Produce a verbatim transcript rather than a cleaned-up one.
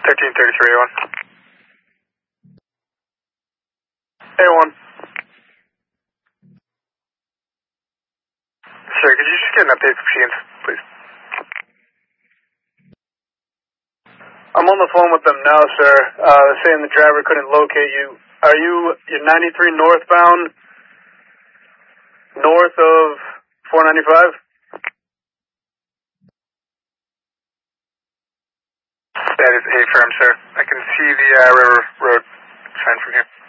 thirteen thirty-three A one. A one. Sir, could you just get an update from Sheehan's, please? I'm on the phone with them now, sir. Uh, saying the driver couldn't locate you. Are you, you're ninety-three northbound, north of four ninety-five? That is A firm, sir. I can see the uh, river road sign from here.